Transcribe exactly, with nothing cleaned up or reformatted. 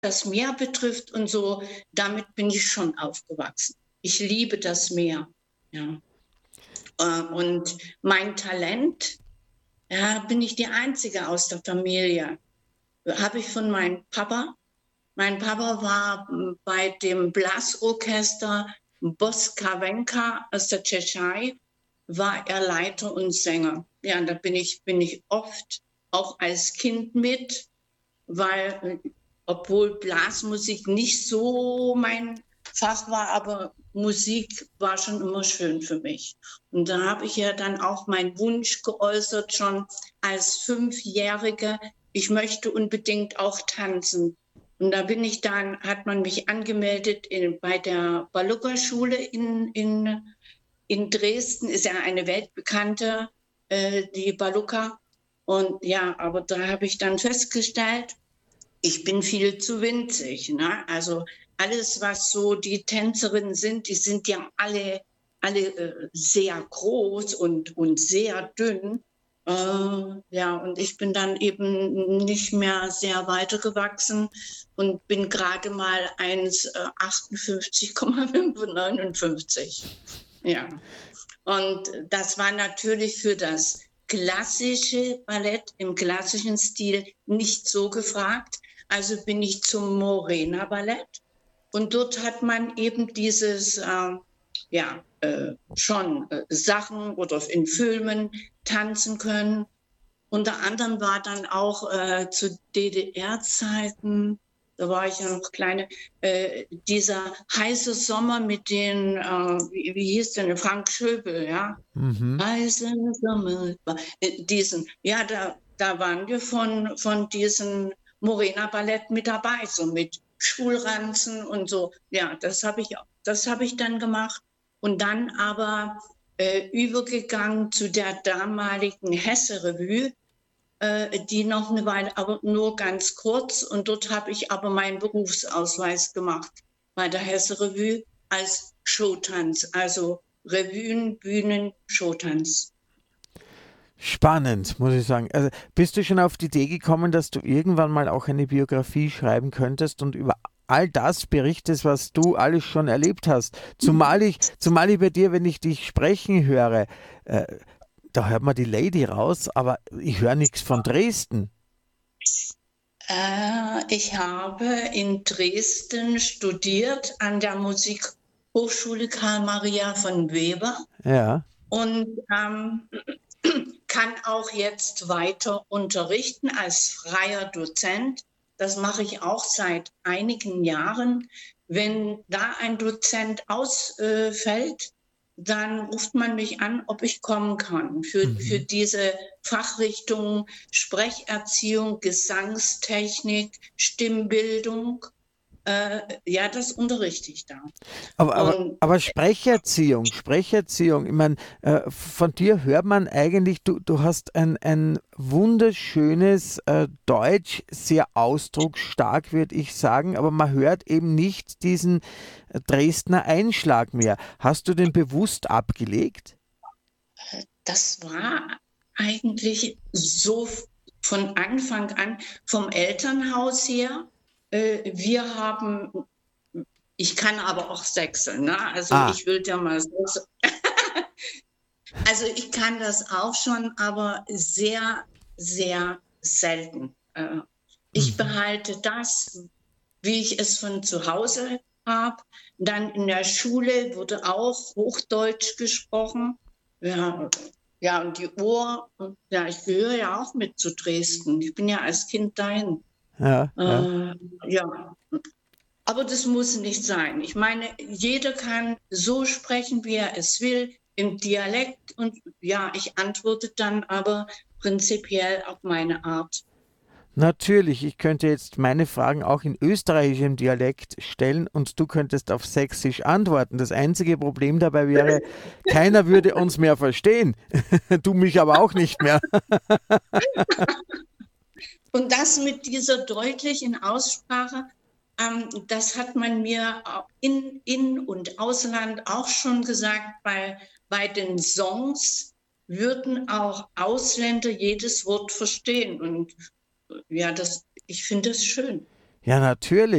das Meer betrifft und so, damit bin ich schon aufgewachsen. Ich liebe das Meer. Ja. Äh, Und mein Talent, ja, bin ich die Einzige aus der Familie. Habe ich von meinem Papa. Mein Papa war m, bei dem Blasorchester Boskavenka aus der Tschechei, war er Leiter und Sänger. Ja, da bin ich, bin ich oft auch als Kind mit, weil, äh, obwohl Blasmusik nicht so mein Fach war, aber Musik war schon immer schön für mich. Und da habe ich ja dann auch meinen Wunsch geäußert, schon als Fünfjährige, ich möchte unbedingt auch tanzen. Und da bin ich dann, hat man mich angemeldet in, bei der Baluka-Schule in, in, in Dresden, ist ja eine weltbekannte, äh, die Baluka. Und ja, aber da habe ich dann festgestellt, ich bin viel zu winzig. Ne? Also alles, was so die Tänzerinnen sind, die sind ja alle, alle äh, sehr groß und, und sehr dünn. Äh, ja, und ich bin dann eben nicht mehr sehr weitergewachsen und bin gerade mal eins Komma achtundfünfzig Komma neunundfünfzig. Ja. Und das war natürlich für das klassische Ballett im klassischen Stil nicht so gefragt. Also bin ich zum Morena Ballett und dort hat man eben dieses, äh, ja, äh, schon äh, Sachen oder in Filmen tanzen können. Unter anderem war dann auch äh, zu D D R-Zeiten, da war ich ja noch kleine, äh, dieser heiße Sommer mit den, äh, wie, wie hieß denn, Frank Schöbel, ja? Mhm. Heiße Sommer, äh, diesen, ja, da, da waren wir von, von diesem Morena Ballett mit dabei, so mit Schulranzen und so. Ja, das habe ich, das habe ich dann gemacht und dann aber äh, übergegangen zu der damaligen Hesse-Revue, äh, die noch eine Weile, aber nur ganz kurz. Und dort habe ich aber meinen Berufsausweis gemacht bei der Hesse-Revue als Showtanz, also Revuen, Bühnen, Showtanz. Spannend, muss ich sagen. Also, bist du schon auf die Idee gekommen, dass du irgendwann mal auch eine Biografie schreiben könntest und über all das berichtest, was du alles schon erlebt hast? Zumal ich, zumal ich bei dir, wenn ich dich sprechen höre, äh, da hört man die Lady raus, aber ich höre nichts von Dresden. Äh, ich habe in Dresden studiert an der Musikhochschule Karl Maria von Weber Ja. und ähm, kann auch jetzt weiter unterrichten als freier Dozent. Das mache ich auch seit einigen Jahren. Wenn da ein Dozent ausfällt, dann ruft man mich an, ob ich kommen kann für, für Mhm. diese Fachrichtung Sprecherziehung, Gesangstechnik, Stimmbildung. Äh, ja, das unterrichte ich da. Aber, aber, Und aber Sprecherziehung, Sprecherziehung, ich meine, äh, von dir hört man eigentlich, du, du hast ein, ein wunderschönes äh, Deutsch, sehr ausdrucksstark, würde ich sagen, aber man hört eben nicht diesen äh, Dresdner Einschlag mehr. Hast du den bewusst abgelegt? das war eigentlich so von Anfang an vom Elternhaus her. Äh, wir haben, ich kann aber auch sechseln, ne? Also Ah, ich will ja mal so, also ich kann das auch schon, aber sehr, sehr selten. Äh, Ich mhm. behalte das, wie ich es von zu Hause habe. Dann in der Schule wurde auch Hochdeutsch gesprochen. Ja, ja, und die Uhr, ja, ich gehöre ja auch mit zu Dresden. Ich bin ja als Kind dahin. Ja, ja. Äh, ja, aber das muss nicht sein. Ich meine, jeder kann so sprechen, wie er es will, im Dialekt. Und ja, ich antworte dann aber prinzipiell auf meine Art. Natürlich, ich könnte jetzt meine Fragen auch in österreichischem Dialekt stellen und du könntest auf sächsisch antworten. Das einzige Problem dabei wäre, keiner würde uns mehr verstehen. Du mich aber auch nicht mehr. Und das mit dieser deutlichen Aussprache, ähm, das hat man mir in, in und Ausland auch schon gesagt, weil bei den Songs würden auch Ausländer jedes Wort verstehen. Und ja, das, ich finde das schön. Ja, natürlich.